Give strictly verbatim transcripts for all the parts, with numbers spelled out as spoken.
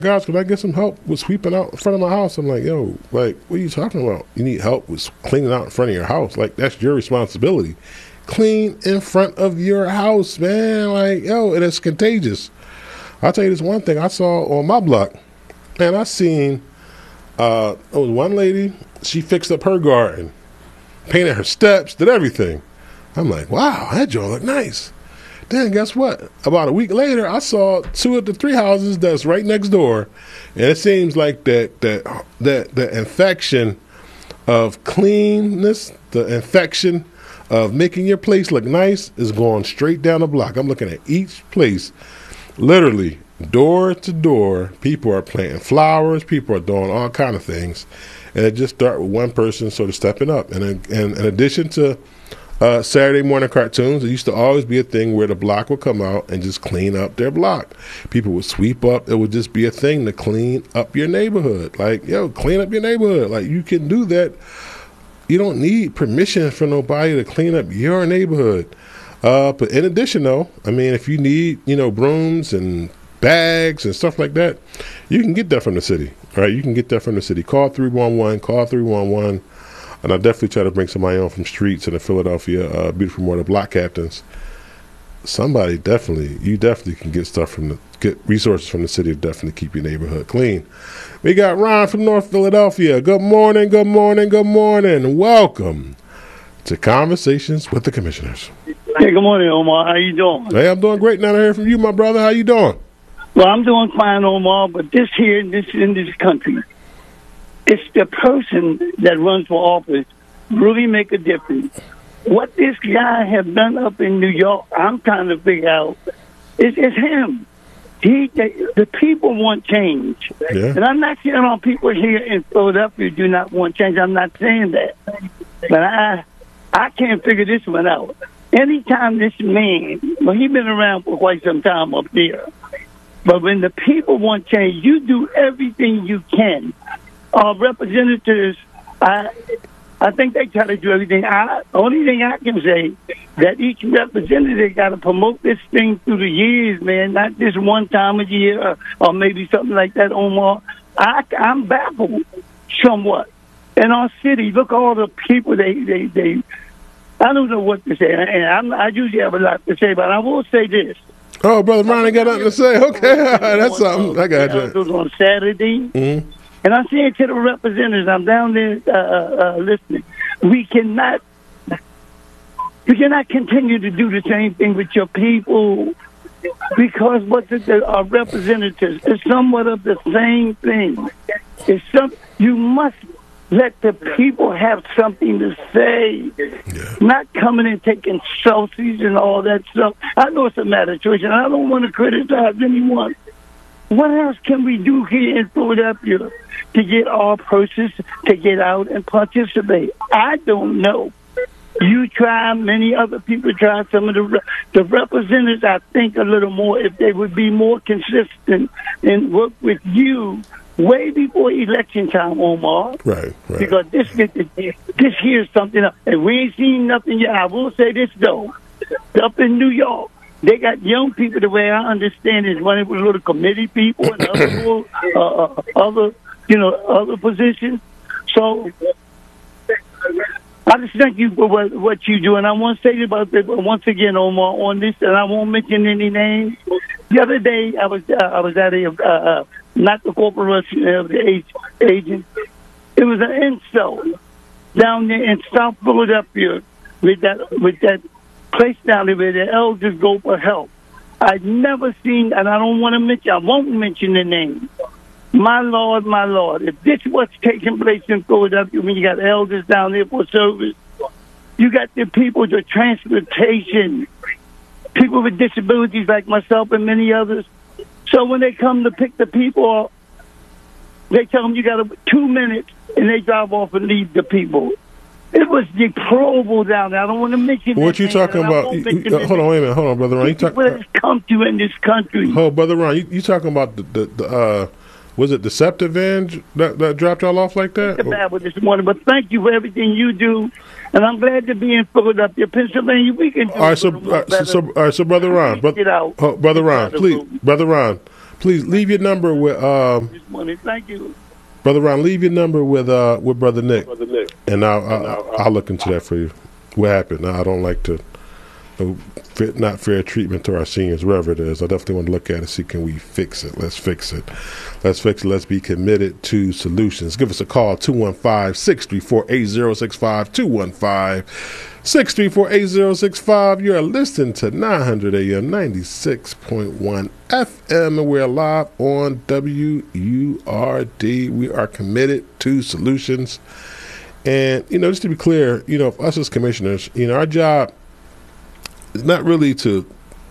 guys, could I get some help with sweeping out in front of my house? I'm like, yo, like, what are you talking about? You need help with cleaning out in front of your house. Like, that's your responsibility. Clean in front of your house, man. Like, yo, and it's contagious. I'll tell you this one thing I saw on my block. Man, I seen, uh, there was one lady, she fixed up her garden, painted her steps, did everything. I'm like, wow, that joint look nice. Then guess what? About a week later, I saw two of the three houses that's right next door, and it seems like that that that the infection of cleanness, the infection of making your place look nice, is going straight down the block. I'm looking at each place, literally door to door. People are planting flowers. People are doing all kind of things, and it just start with one person sort of stepping up. And in, and in addition to Uh, Saturday morning cartoons, it used to always be a thing where the block would come out and just clean up their block. People would sweep up. It would just be a thing to clean up your neighborhood. Like, yo, clean up your neighborhood. Like, you can do that. You don't need permission from nobody to clean up your neighborhood. Uh, but in addition, though, I mean, if you need, you know, brooms and bags and stuff like that, you can get that from the city. All right, you can get that from the city. Call three one one, call three one one. And I definitely try to bring somebody on from Streets and the Philadelphia uh, Beautiful Morning Block Captains. Somebody definitely, you definitely can get stuff from the, get resources from the city to definitely keep your neighborhood clean. We got Ron from North Philadelphia. Good morning, good morning, good morning. Welcome to Conversations with the Commissioners. Hey, good morning, Omar. How you doing? Hey, I'm doing great. Now to hear from you, my brother. How you doing? Well, I'm doing fine, Omar, but this here, this in this country, it's the person that runs for office really make a difference. What this guy have done up in New York, I'm trying to figure out, is it's him. He, the, the people want change. Yeah. And I'm not saying all people here in Philadelphia do not want change. I'm not saying that. But I I can't figure this one out. Anytime this man, well, he's been around for quite some time up there. But when the people want change, you do everything you can. Our representatives, I I think they try to do everything. I only thing I can say that each representative got to promote this thing through the years, man, not just one time a year or, or maybe something like that, Omar. I, I'm baffled somewhat. In our city, look all the people they they, they I don't know what to say, and I'm, I usually have a lot to say, but I will say this. Oh, Brother Ron ain't got nothing to say. Okay, that's something. I got you. It was on Saturday. Mm-hmm. And I'm saying to the representatives, I'm down there uh, uh, listening, we cannot, we cannot continue to do the same thing with your people because what the, the, our representatives is somewhat of the same thing. It's some, you must let the people have something to say, yeah. Not coming and taking selfies and all that stuff. I know it's a matter of choice, and I don't want to criticize anyone. What else can we do here in Philadelphia to get our persons to get out and participate? I don't know. You try, many other people try. Some of the re- the representatives, I think, a little more if they would be more consistent and work with you way before election time, Omar. Right, right. Because this this here's something else. And we ain't seen nothing yet. I will say this, though. Up in New York, they got young people, the way I understand it, running with little committee people and other, little, uh, uh, other, you know, other positions. So I just thank you for what, what you do. And I want to say about this, but once again, Omar, on this, and I won't mention any names. The other day, I was uh, I was at a, uh, not the corporation, uh, the agent. It was an insult down there in South Philadelphia with that, with that, place down there where the elders go for help. I've never seen, and I don't want to mention, I won't mention the name. My Lord, my Lord, if this is what's taking place in Philadelphia, when you got elders down there for service, you got the people, the transportation, people with disabilities like myself and many others. So when they come to pick the people up, they tell them you got a, two minutes, and they drive off and leave the people. It was deplorable down there. I don't want to mention what you talking about. You, you, uh, hold on, wait a minute. Hold on, Brother Ron. You talk, what has come to in this country. Oh, Brother Ron, you, you talking about the, the, the uh, was it Deceptive van that, that dropped y'all off like that? It's bad with this morning, but thank you for everything you do. And I'm glad to be in Philadelphia, Pennsylvania. We can do all right, so, uh, so, so, all right, so Brother Ron, bro- oh, Brother Ron, please, Brother Ron, please leave your number with um, this morning. Thank you. Brother Ron. Leave your number with uh, with Brother Nick, Brother Nick. and I'll, I'll, I'll, I'll look into that for you. What happened? I don't like to, no, not fair treatment to our seniors, wherever it is. I definitely want to look at it and see, can we fix it? Let's fix it. Let's fix it. Let's be committed to solutions. Give us a call, two one five, six three four, eight zero six five, two one five, six three four, eight zero six five. You are listening to nine hundred A M, ninety-six point one F M, and we're live on W U R D. We are committed to solutions. And, you know, just to be clear, you know, for us as commissioners, you know, our job is not really to,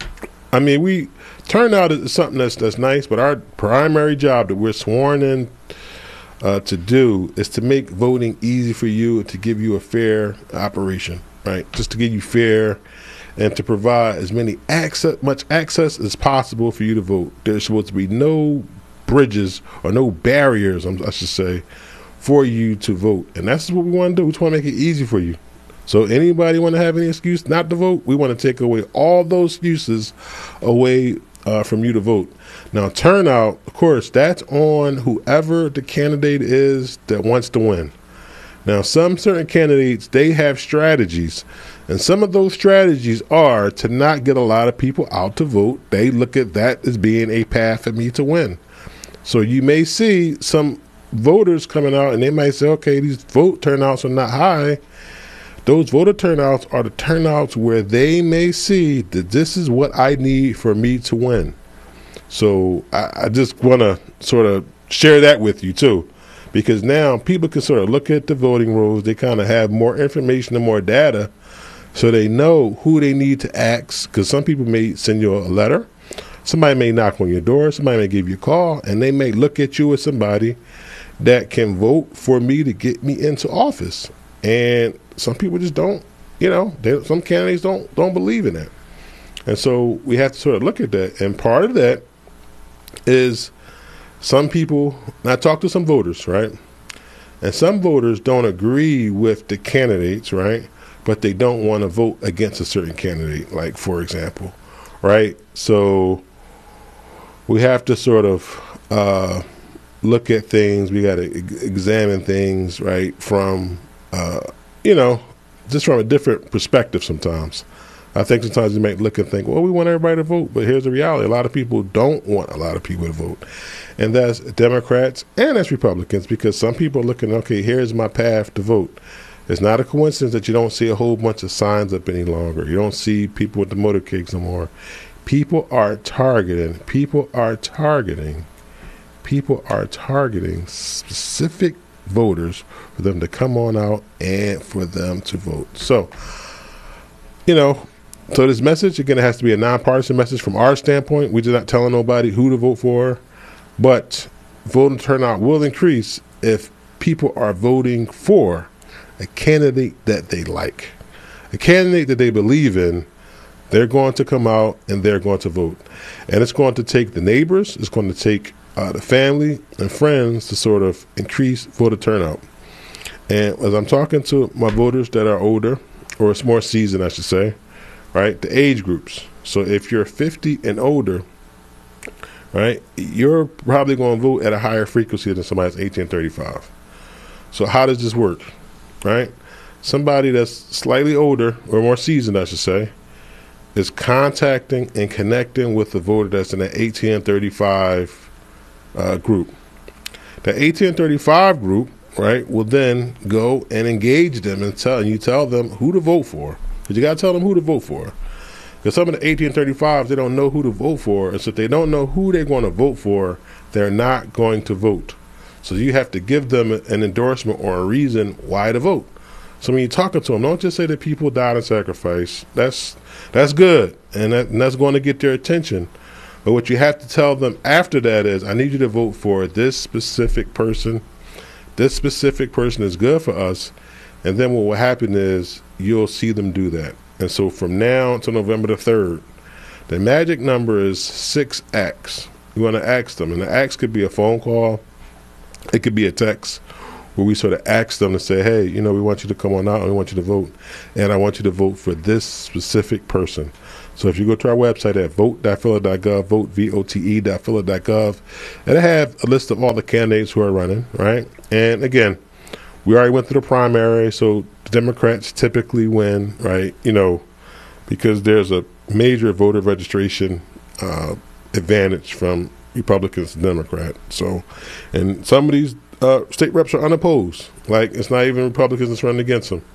I mean, we, turnout is something that's, that's nice, but our primary job that we're sworn in uh, to do is to make voting easy for you and to give you a fair operation, right? Just to give you fair and to provide as many access, much access as possible for you to vote. There's supposed to be no bridges or no barriers, I should say, for you to vote. And that's what we want to do. We just want to make it easy for you. So anybody want to have any excuse not to vote, we want to take away all those excuses away uh, from you to vote. Now, turnout, of course, that's on whoever the candidate is that wants to win. Now, some certain candidates, they have strategies. And some of those strategies are to not get a lot of people out to vote. They look at that as being a path for me to win. So you may see some voters coming out and they might say, okay, these vote turnouts are not high. Those voter turnouts are the turnouts where they may see that this is what I need for me to win. So I, I just want to sort of share that with you too, because now people can sort of look at the voting rolls. They kind of have more information and more data, so they know who they need to ask, because some people may send you a letter. Somebody may knock on your door. Somebody may give you a call, and they may look at you as somebody that can vote for me to get me into office. And some people just don't, you know, they, some candidates don't don't believe in that. And so we have to sort of look at that. And part of that is some people, and I talk to some voters, right? And some voters don't agree with the candidates, right? But they don't want to vote against a certain candidate, like, for example, right? So we have to sort of uh, look at things. We got to e- examine things, right, from, uh, you know, just from a different perspective sometimes. I think sometimes you might look and think, well, we want everybody to vote, but here's the reality. A lot of people don't want a lot of people to vote. And that's Democrats and that's Republicans, because some people are looking, okay, here's my path to vote. It's not a coincidence that you don't see a whole bunch of signs up any longer. You don't see people with the motorcades no more. People are targeting, people are targeting, people are targeting specific voters for them to come on out and for them to vote. So, you know, so this message, again, it has to be a nonpartisan message from our standpoint. We're just not telling nobody who to vote for, but voting turnout will increase if people are voting for a candidate that they like, a candidate that they believe in. They're going to come out and they're going to vote. And it's going to take the neighbors, it's going to take uh, the family and friends to sort of increase voter turnout. And as I'm talking to my voters that are older, or it's more seasoned, I should say, right, the age groups. So if you're fifty and older, right, you're probably going to vote at a higher frequency than somebody that's eighteen thirty-five. So how does this work, right? Somebody that's slightly older, or more seasoned, I should say, is contacting and connecting with the voter that's in the eighteen thirty-five uh, group. The eighteen thirty-five group, right, will then go and engage them and tell and you tell them who to vote for. But you got to tell them who to vote for. Because some of the eighteen thirty-fives, they don't know who to vote for. And so if they don't know who they're going to vote for, they're not going to vote. So you have to give them an endorsement or a reason why to vote. So when you're talking to them, don't just say that people died in sacrifice. That's that's good, and, that, and that's going to get their attention. But what you have to tell them after that is, I need you to vote for this specific person. This specific person is good for us. And then what will happen is you'll see them do that. And so from now until November the third, the magic number is six X. You want to ask them. And the X could be a phone call. It could be a text where we sort of ask them to say, hey, you know, we want you to come on out and we want you to vote. And I want you to vote for this specific person. So if you go to our website at vote dot phila dot gov, vote, V O T E dot phila dot gov, it'll have a list of all the candidates who are running, right? And again, we already went through the primary, so the Democrats typically win, right? You know, because there's a major voter registration uh, advantage from Republicans to Democrats. So, and some of these uh, state reps are unopposed. Like, it's not even Republicans that's running against them.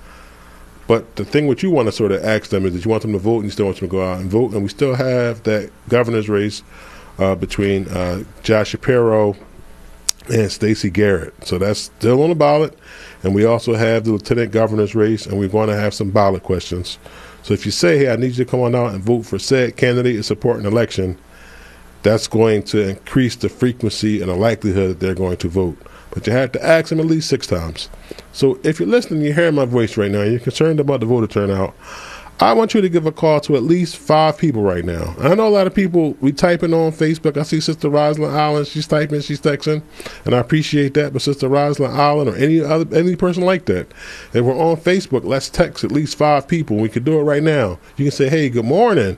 But the thing what you want to sort of ask them is that you want them to vote and you still want them to go out and vote. And we still have that governor's race uh, between uh, Josh Shapiro and Stacey Garrett. So that's still on the ballot. And we also have the lieutenant governor's race, and we're going to have some ballot questions. So if you say, hey, I need you to come on out and vote for said candidate and support an election, that's going to increase the frequency and the likelihood that they're going to vote. But you have to ask them at least six times. So if you're listening, you're hearing my voice right now, and you're concerned about the voter turnout, I want you to give a call to at least five people right now. And I know a lot of people, we typing on Facebook. I see Sister Rosalind Allen, she's typing, she's texting, and I appreciate that. But Sister Rosalind Allen or any other any person like that, if we're on Facebook, let's text at least five people. We can do it right now. You can say, hey, good morning.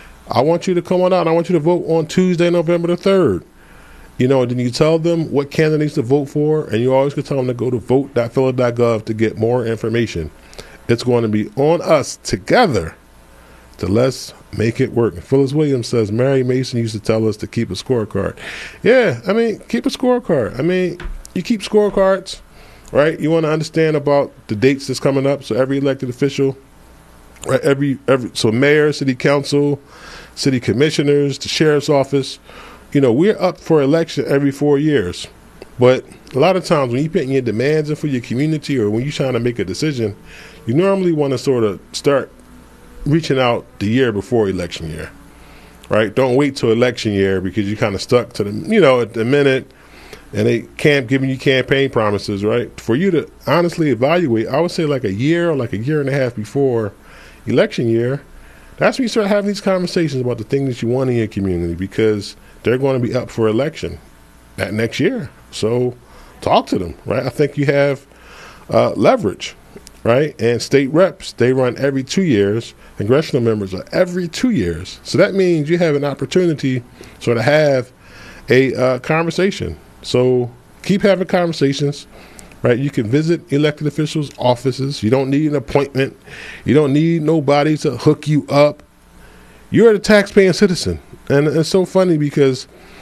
I want you to come on out. I want you to vote on Tuesday, November the third. You know, then you tell them what candidates to vote for, and you always can tell them to go to vote dot phila dot gov to get more information. It's going to be on us together to let's make it work. Phyllis Williams says, Mary Mason used to tell us to keep a scorecard. Yeah, I mean, keep a scorecard. I mean, you keep scorecards, right? You want to understand about the dates that's coming up. So every elected official, right? Every, every so mayor, city council, city commissioners, the sheriff's office, you know, we're up for election every four years. But a lot of times when you're putting your demands in for your community or when you're trying to make a decision, you normally want to sort of start reaching out the year before election year, right? Don't wait till election year because you're kind of stuck to the, you know, at the minute and they can't giving you campaign promises, right? For you to honestly evaluate, I would say like a year or like a year and a half before election year, that's when you start having these conversations about the things that you want in your community because they're going to be up for election that next year. So talk to them, right? I think you have uh, leverage, right? And state reps, they run every two years. Congressional members are every two years. So that means you have an opportunity to sort of have a uh, conversation. So keep having conversations, right? You can visit elected officials' offices. You don't need an appointment. You don't need nobody to hook you up. You're a taxpaying citizen. And it's so funny because,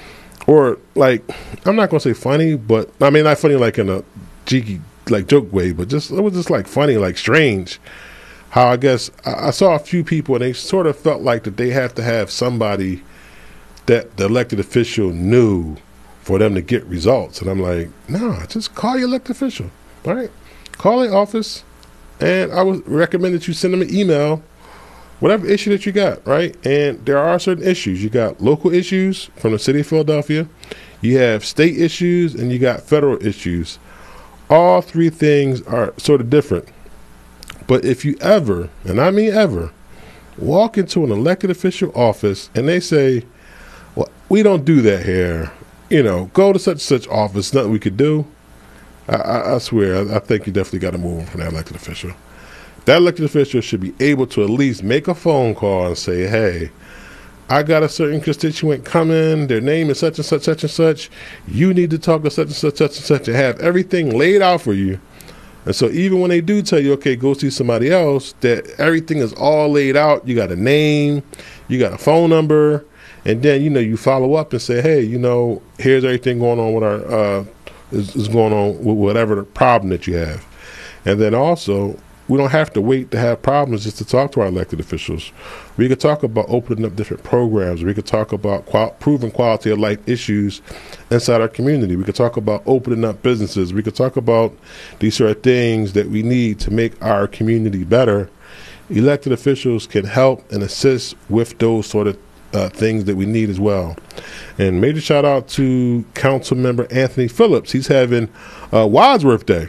or like, I'm not going to say funny, but I mean, not funny like in a cheeky, like joke way, but just, it was just like funny, like strange. How I guess I, I saw a few people and they sort of felt like that they have to have somebody that the elected official knew for them to get results. And I'm like, no, just call your elected official, all right? Call the office, and I would recommend that you send them an email, whatever issue that you got, right? And there are certain issues. You got local issues from the city of Philadelphia, you have state issues, and you got federal issues. All three things are sort of different. But if you ever, and I mean ever, walk into an elected official office and they say, well, we don't do that here. You know, go to such and such office, nothing we could do. I, I, I swear, I, I think you definitely got to move on from that elected official. That elected official should be able to at least make a phone call and say, hey, I got a certain constituent coming, their name is such and such, such and such. You need to talk to such and such, such and such, and have everything laid out for you. And so even when they do tell you, okay, go see somebody else, that everything is all laid out. You got a name, you got a phone number, and then, you know, you follow up and say, hey, you know, here's everything going on with our, uh, is, is going on with whatever the problem that you have. And then also, we don't have to wait to have problems just to talk to our elected officials. We could talk about opening up different programs. We could talk about qual- proven quality of life issues inside our community. We could talk about opening up businesses. We could talk about these sort of things that we need to make our community better. Elected officials can help and assist with those sort of uh, things that we need as well. And major shout out to Council Member Anthony Phillips. He's having uh, Wadsworth Day.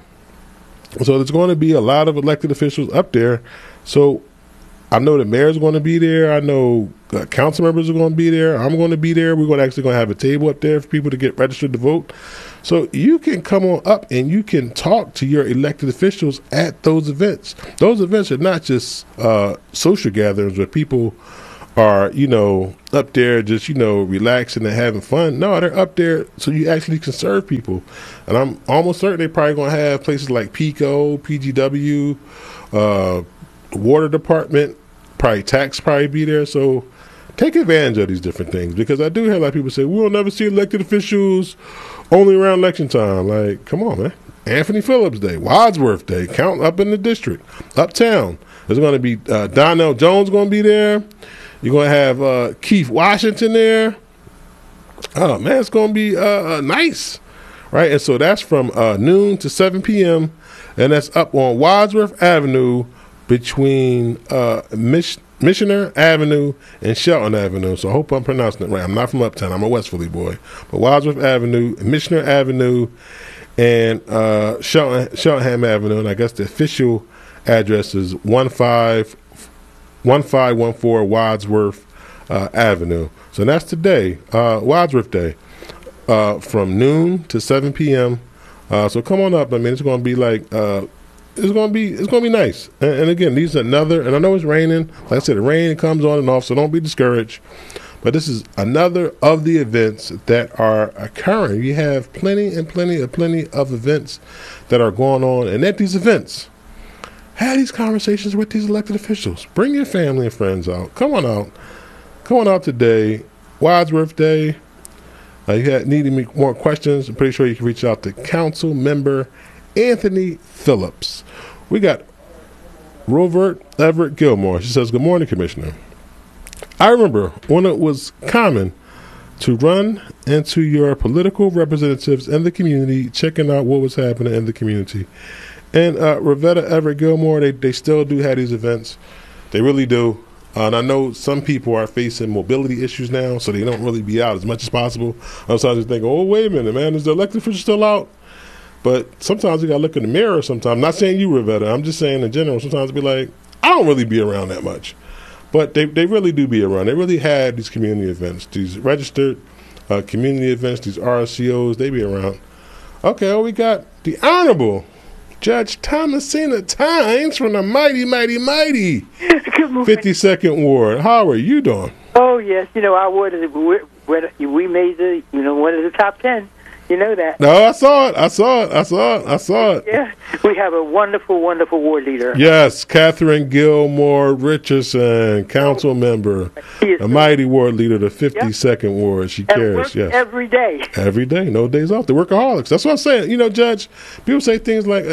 So there's going to be a lot of elected officials up there. So I know the mayor's going to be there. I know uh, council members are going to be there. I'm going to be there. We're going to actually going to have a table up there for people to get registered to vote. So you can come on up and you can talk to your elected officials at those events. Those events are not just uh, social gatherings where people are, you know, up there just, you know, relaxing and having fun. No, they're up there so you actually can serve people. And I'm almost certain they're probably going to have places like PICO, P G W, uh, water department, probably tax probably be there. So take advantage of these different things, because I do hear a lot of people say, we'll never see elected officials only around election time. Like, come on, man. Anthony Phillips Day, Wadsworth Day, count up in the district, uptown. There's going to be uh, Donnell Jones going to be there. You're going to have uh, Keith Washington there. Oh, man, it's going to be uh, uh, nice, right? And so that's from uh, noon to seven p.m., and that's up on Wadsworth Avenue between uh, Mich- Missioner Avenue and Shelton Avenue. So I hope I'm pronouncing it right. I'm not from Uptown. I'm a West Philly boy. But Wadsworth Avenue, Missioner Avenue, and uh, Shelton, Sheltonham Avenue. And I guess the official address is one five one four Wadsworth uh, Avenue. So that's today, uh, Wadsworth Day, uh, from noon to seven p.m. Uh, so come on up. I mean, it's going to be like, uh, it's going to be, it's going to be nice. And, and again, these are another, and I know it's raining. Like I said, the rain comes on and off, so don't be discouraged. But this is another of the events that are occurring. You have plenty and plenty and plenty of events that are going on. And at these events, have these conversations with these elected officials. Bring your family and friends out. Come on out. Come on out today. Wadsworth Day. Uh, you had, need any more questions, I'm pretty sure you can reach out to Council Member Anthony Phillips. We got Rovert Everett Gilmore. She says, good morning, Commissioner. I remember when it was common to run into your political representatives in the community, checking out what was happening in the community. And uh, Rovetta Everett Gilmore, they, they still do have these events. They really do. Uh, and I know some people are facing mobility issues now, so they don't really be out as much as possible. Sometimes you think, oh, wait a minute, man, is the elected official still out? But sometimes you got to look in the mirror sometimes. I'm not saying you, Rovetta. I'm just saying in general, sometimes be like, I don't really be around that much. But they, they really do be around. They really had these community events, these registered uh, community events, these R S C Os, they be around. Okay, well, we got the Honorable Judge Thomasina Tynes from the mighty, mighty, mighty fifty-second Ward. How are you doing? Oh, yes. You know, our ward is, we, we made the, you know, one of the top ten. You know that. No, I saw it. I saw it. I saw it. I saw it. Yeah. We have a wonderful, wonderful ward leader. Yes, Catherine Gilmore Richardson, council member, a mighty ward leader, the fifty-second yep. Ward. She cares, yes. Every day. Every day. No days off. The workaholics. That's what I'm saying. You know, Judge, people say things like,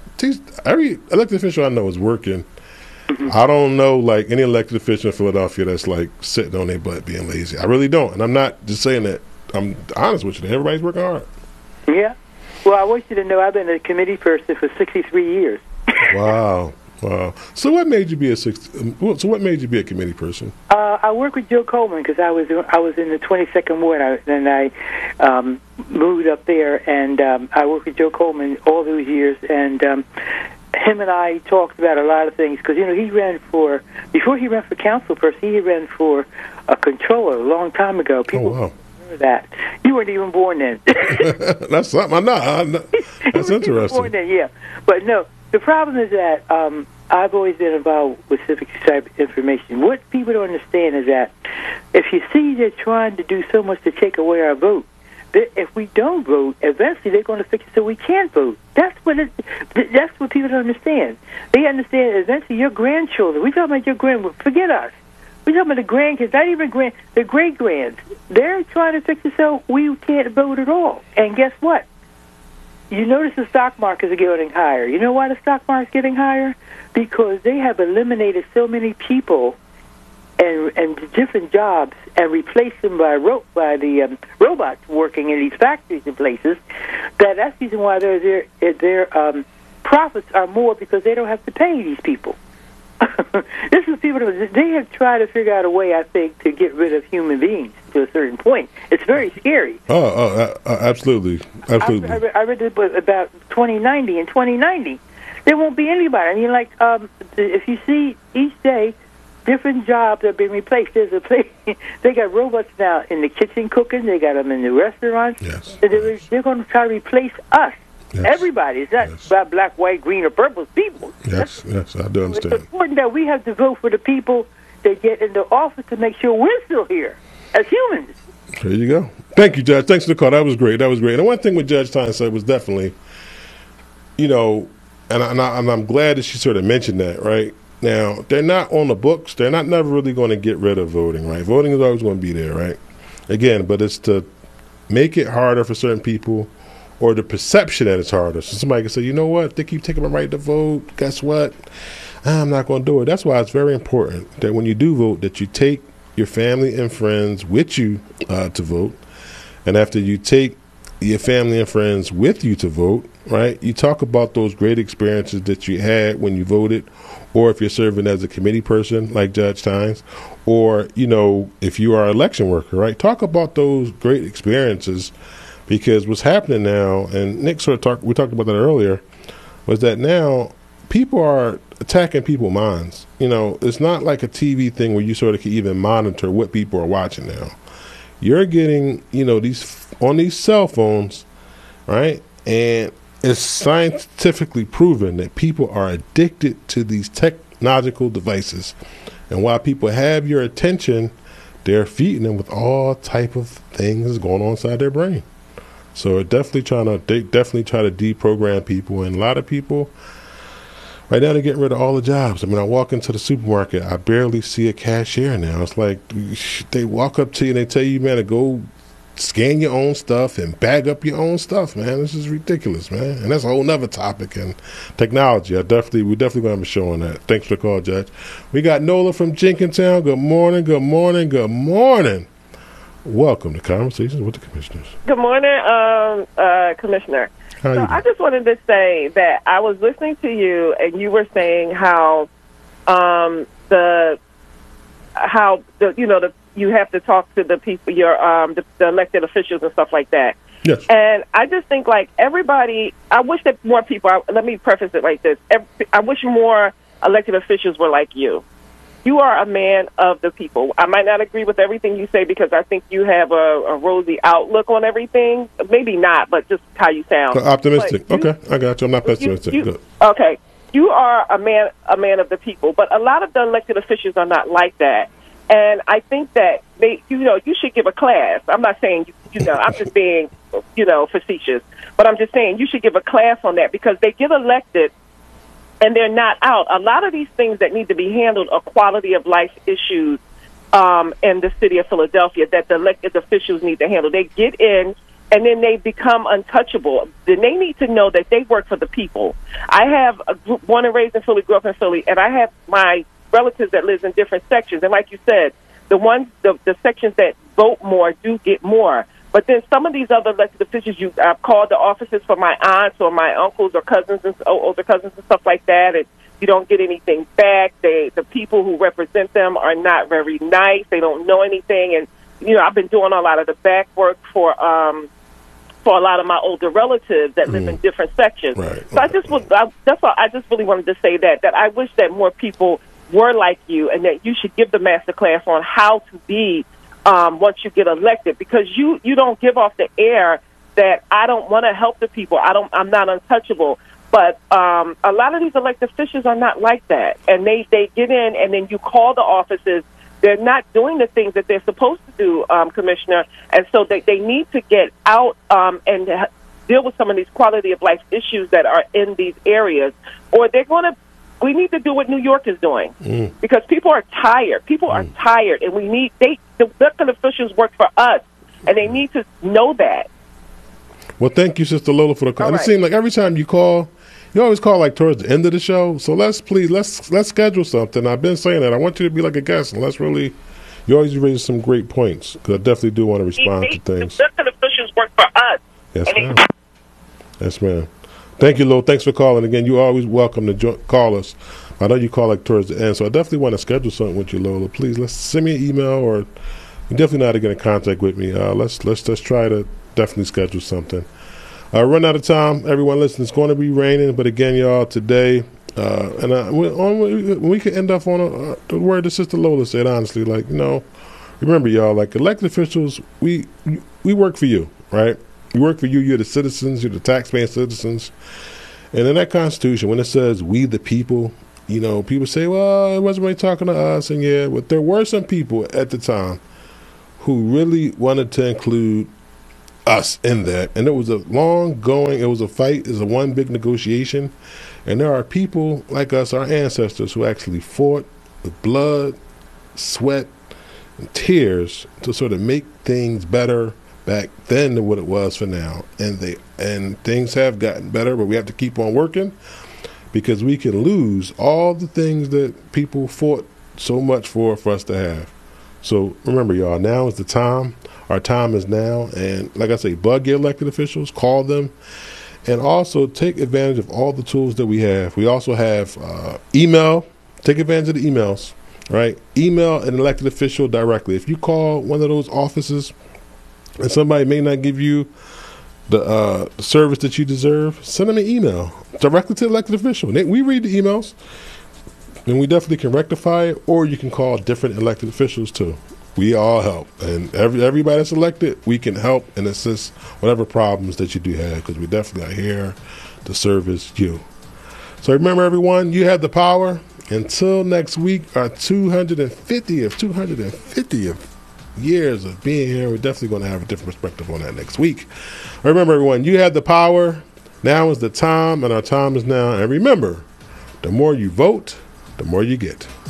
every elected official I know is working. Mm-hmm. I don't know, like, any elected official in Philadelphia that's, like, sitting on their butt being lazy. I really don't. And I'm not just saying that. I'm honest with you. Everybody's working hard. Yeah. Well, I want you to know I've been a committee person for sixty-three years. Wow. Wow. So what made you be a six, so what made you be a committee person? Uh, I worked with Joe Coleman because I was I was in the twenty-second Ward, and I um, moved up there, and um, I worked with Joe Coleman all those years, and um, him and I talked about a lot of things because, you know, he ran for, before he ran for council person, he ran for a controller a long time ago. People oh, wow. That you weren't even born then. That's something. I'm not. I'm not. That's interesting. Born then, yeah, but no. The problem is that um, I've always been involved with civic type information. What people don't understand is that if you see they're trying to do so much to take away our vote, that if we don't vote, eventually they're going to fix it so we can't vote. That's what it, that's what people don't understand. They understand eventually your grandchildren. We talking about your grand. Forget us. We're talking about the grandkids, not even grand, the great-grands. They're trying to fix it so we can't vote at all. And guess what? You notice the stock markets are getting higher. You know why the stock market's getting higher? Because they have eliminated so many people and and different jobs and replaced them by ro- by the um, robots working in these factories and places. That that's the reason why their their their um, profits are more, because they don't have to pay these people. This is people that they have tried to figure out a way, I think, to get rid of human beings to a certain point. It's very scary. Oh, oh uh, absolutely, absolutely. I, I, read, I read this about twenty ninety. In twenty ninety, there won't be anybody. I mean, like, um, if you see each day, different jobs are being replaced. There's a place, they got robots now in the kitchen cooking. They got them in the restaurants. Yes, they're, yes. they're going to try to replace us. Yes. Everybody. It's not yes. about black, white, green, or purple people. Yes, That's, yes, I do understand. It's important that we have to vote for the people they get in the office to make sure we're still here as humans. There you go. Thank you, Judge. Thanks for the call. That was great. That was great. And one thing what Judge Tynes said was definitely, you know, and, I, and, I, and I'm glad that she sort of mentioned that, right? Now, they're not on the books. They're not never really going to get rid of voting, right? Voting is always going to be there, right? Again, but it's to make it harder for certain people, or the perception that it's harder. So somebody can say, you know what, they keep taking my right to vote. Guess what? I'm not going to do it. That's why it's very important that when you do vote, that you take your family and friends with you uh, to vote. And after you take your family and friends with you to vote, right, you talk about those great experiences that you had when you voted, or if you're serving as a committee person like Judge Tynes, or, you know, if you are an election worker, right, talk about those great experiences. Because what's happening now, and Nick sort of talked, we talked about that earlier, was that now people are attacking people's minds. You know, it's not like a T V thing where you sort of can even monitor what people are watching now. You're getting, you know, these on these cell phones, right? And it's scientifically proven that people are addicted to these technological devices. And while people have your attention, they're feeding them with all type of things going on inside their brain. So they're definitely trying to, they definitely try to deprogram people. And a lot of people, right now, they're getting rid of all the jobs. I mean, I walk into the supermarket, I barely see a cashier now. It's like they walk up to you and they tell you, man, to go scan your own stuff and bag up your own stuff, man. This is ridiculous, man. And that's a whole nother topic in technology. I definitely, we're definitely going to have a show on that. Thanks for the call, Judge. We got Nola from Jenkintown. Good morning, good morning, good morning. Welcome to Conversations with the Commissioners. Good morning, um, uh, Commissioner. How so you I just wanted to say that I was listening to you, and you were saying how um, the how the you know the you have to talk to the people, your um, the, the elected officials and stuff like that. Yes. And I just think like everybody. I wish that more people. I, let me preface it like this: every, I wish more elected officials were like you. You are a man of the people. I might not agree with everything you say because I think you have a, a rosy outlook on everything. Maybe not, but just how you sound. Optimistic. You, okay, I got you. I'm not pessimistic. You, you, Good. Okay. You are a man, a man of the people, but a lot of the elected officials are not like that. And I think that they, you know, you should give a class. I'm not saying, you know, I'm just being, you know, facetious, but I'm just saying you should give a class on that because they get elected and they're not out. A lot of these things that need to be handled are quality of life issues um, in the city of Philadelphia that the elected officials need to handle. They get in, and then they become untouchable. Then they need to know that they work for the people. I have a group, born and raised in Philly, grew up in Philly, and I have my relatives that lives in different sections. And like you said, the ones, the, the sections that vote more do get more. But then some of these other elected officials, you I've called the offices for my aunts or my uncles or cousins and older cousins and stuff like that, and you don't get anything back. They, the people who represent them are not very nice. They don't know anything, and you know I've been doing a lot of the back work for um for a lot of my older relatives that live mm. in different sections. Right. So I just would, I, that's all. I just really wanted to say that that I wish that more people were like you, and that you should give the master class on how to be. Um, once you get elected, because you, you don't give off the air that I don't want to help the people. I don't. I'm not untouchable. But um, a lot of these elected officials are not like that, and they, they get in, and then you call the offices. They're not doing the things that they're supposed to do, um, Commissioner, and so they, they need to get out um, and deal with some of these quality of life issues that are in these areas, or they're going to. We need to do what New York is doing mm. because people are tired. People mm. are tired, and we need they the elected officials work for us, and they need to know that. Well, thank you, Sister Lola, for the call. Right. It seems like every time you call, you always call like towards the end of the show. So let's please let's let's schedule something. I've been saying that I want you to be like a guest, and let's really. You always raise some great points because I definitely do want to respond they, to things. The elected officials work for us. Yes, ma'am. Yes, ma'am. Thank you, Lo. Thanks for calling. Again, you're always welcome to jo- call us. I know you call like towards the end, so I definitely want to schedule something with you, Lola. Please, let's send me an email, or you definitely know how to get in contact with me. Uh, let's let's just try to definitely schedule something. Uh, run out of time. Everyone, listen, it's going to be raining, but again, y'all, today, uh, and uh, we, on, we could end up on a, uh, the word that Sister Lola said, honestly, like, you know, remember, y'all, like elected officials, we we work for you, right? We work for you. You're the citizens. You're the taxpaying citizens. And in that Constitution, when it says we the people, you know, people say, well, it wasn't really talking to us. And yeah, but there were some people at the time who really wanted to include us in that. And it was a long going, it was a fight, it was a one big negotiation. And there are people like us, our ancestors, who actually fought with blood, sweat, and tears to sort of make things better back then than what it was for now. And they and things have gotten better, but we have to keep on working, because we can lose all the things that people fought so much for for us to have. So remember, y'all, now is the time. Our time is now. And like I say, bug your elected officials, call them, and also take advantage of all the tools that we have. We also have uh, email. Take advantage of the emails, right? Email an elected official directly. If you call one of those offices and somebody may not give you the, uh, the service that you deserve, send them an email directly to the elected official. They, we read the emails, and we definitely can rectify it, or you can call different elected officials too. We all help, and every everybody that's elected, we can help and assist whatever problems that you do have, because we definitely are here to service you. So remember, everyone, you have the power. Until next week, our two hundred fiftieth, two hundred fiftieth years of being here, we're definitely going to have a different perspective on that next week. Remember, everyone, you have the power. Now is the time, and our time is now. And remember, the more you vote, the more you get.